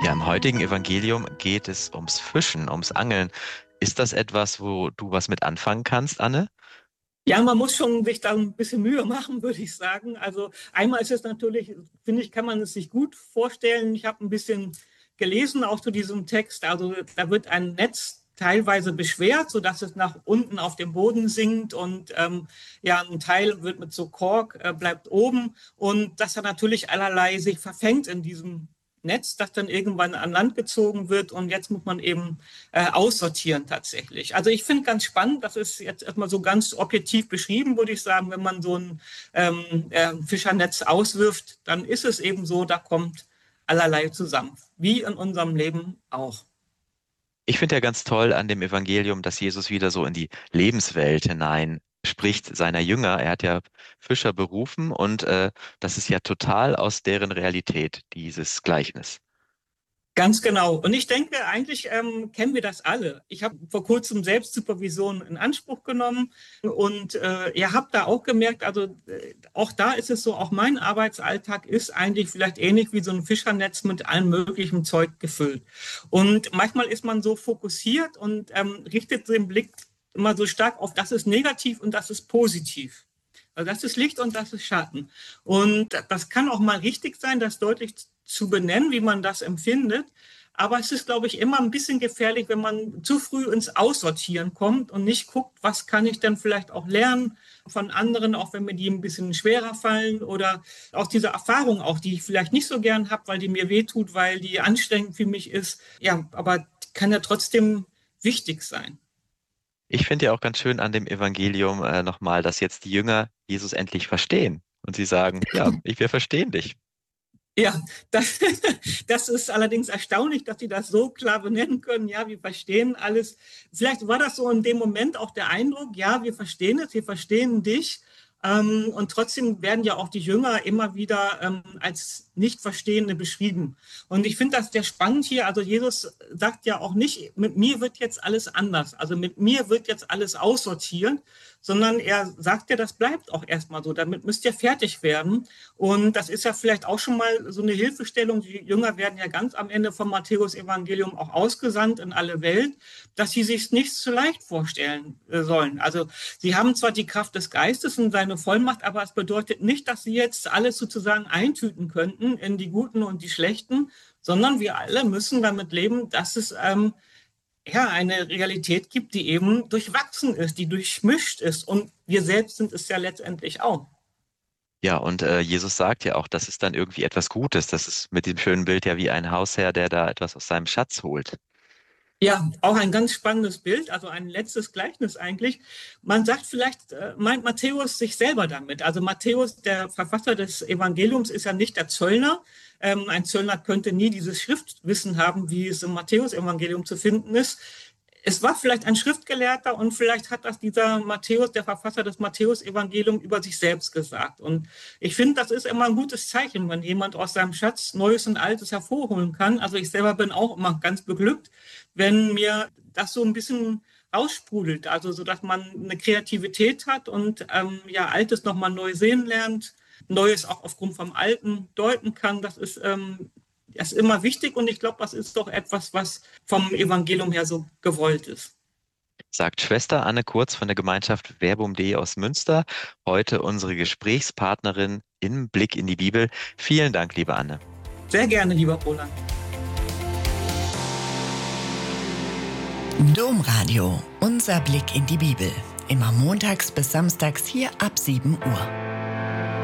Ja, im heutigen Evangelium geht es ums Fischen, ums Angeln. Ist das etwas, wo du was mit anfangen kannst, Anne? Ja, man muss schon sich da ein bisschen Mühe machen, würde ich sagen. Also einmal ist es natürlich, finde ich, kann man es sich gut vorstellen. Ich habe ein bisschen gelesen auch zu diesem Text. Also da wird ein Netz teilweise beschwert, sodass es nach unten auf dem Boden sinkt und ja, ein Teil wird mit so Kork, bleibt oben und dass er natürlich allerlei sich verfängt in diesem Netz, das dann irgendwann an Land gezogen wird und jetzt muss man eben aussortieren tatsächlich. Also ich finde ganz spannend, das ist jetzt erstmal so ganz objektiv beschrieben, würde ich sagen, wenn man so ein Fischernetz auswirft, dann ist es eben so, da kommt allerlei zusammen, wie in unserem Leben auch. Ich finde ja ganz toll an dem Evangelium, dass Jesus wieder so in die Lebenswelt hinein spricht seiner Jünger. Er hat ja Fischer berufen und das ist ja total aus deren Realität, dieses Gleichnis. Ganz genau. Und ich denke, eigentlich kennen wir das alle. Ich habe vor kurzem Selbstsupervision in Anspruch genommen und ihr habt da auch gemerkt, also auch da ist es so, auch mein Arbeitsalltag ist eigentlich vielleicht ähnlich wie so ein Fischernetz mit allem möglichen Zeug gefüllt. Und manchmal ist man so fokussiert und richtet den Blick immer so stark auf, das ist negativ und das ist positiv. Also das ist Licht und das ist Schatten. Und das kann auch mal richtig sein, das deutlich zu benennen, wie man das empfindet. Aber es ist, glaube ich, immer ein bisschen gefährlich, wenn man zu früh ins Aussortieren kommt und nicht guckt, was kann ich denn vielleicht auch lernen von anderen, auch wenn mir die ein bisschen schwerer fallen oder aus dieser Erfahrung auch, die ich vielleicht nicht so gern habe, weil die mir wehtut, weil die anstrengend für mich ist. Ja, aber kann ja trotzdem wichtig sein. Ich finde ja auch ganz schön an dem Evangelium nochmal, dass jetzt die Jünger Jesus endlich verstehen und sie sagen, ja, wir verstehen dich. Ja, das, das ist allerdings erstaunlich, dass Sie das so klar benennen können. Ja, wir verstehen alles. Vielleicht war das so in dem Moment auch der Eindruck, ja, wir verstehen es, wir verstehen dich. Und trotzdem werden ja auch die Jünger immer wieder als Nicht-Verstehende beschrieben. Und ich finde das sehr spannend hier. Also Jesus sagt ja auch nicht, mit mir wird jetzt alles anders. Also mit mir wird jetzt alles aussortiert, sondern er sagt ja, das bleibt auch erstmal so. Damit müsst ihr fertig werden. Und das ist ja vielleicht auch schon mal so eine Hilfestellung. Die Jünger werden ja ganz am Ende vom Matthäus-Evangelium auch ausgesandt in alle Welt, dass sie sich nicht zu leicht vorstellen sollen. Also sie haben zwar die Kraft des Geistes und seine Vollmacht, aber es bedeutet nicht, dass sie jetzt alles sozusagen eintüten könnten in die Guten und die Schlechten, sondern wir alle müssen damit leben, dass es ja, eine Realität gibt, die eben durchwachsen ist, die durchmischt ist. Und wir selbst sind es ja letztendlich auch. Ja, und Jesus sagt ja auch, das ist dann irgendwie etwas Gutes. Das ist mit dem schönen Bild ja wie ein Hausherr, der da etwas aus seinem Schatz holt. Ja, auch ein ganz spannendes Bild, also ein letztes Gleichnis eigentlich. Man sagt vielleicht, meint Matthäus sich selber damit. Also Matthäus, der Verfasser des Evangeliums, ist ja nicht der Zöllner. Ein Zöllner könnte nie dieses Schriftwissen haben, wie es im Matthäus-Evangelium zu finden ist. Es war vielleicht ein Schriftgelehrter und vielleicht hat das dieser Matthäus, der Verfasser des Matthäus-Evangeliums, über sich selbst gesagt. Und ich finde, das ist immer ein gutes Zeichen, wenn jemand aus seinem Schatz Neues und Altes hervorholen kann. Also ich selber bin auch immer ganz beglückt, wenn mir das so ein bisschen raussprudelt, also so, dass man eine Kreativität hat und ja, Altes nochmal neu sehen lernt, Neues auch aufgrund vom Alten deuten kann. Das ist immer wichtig und ich glaube, das ist doch etwas, was vom Evangelium her so gewollt ist. Sagt Schwester Anne Kurz von der Gemeinschaft Verbum.de aus Münster, heute unsere Gesprächspartnerin im Blick in die Bibel. Vielen Dank, liebe Anne. Sehr gerne, lieber Roland. Domradio, unser Blick in die Bibel. Immer montags bis samstags hier ab 7 Uhr.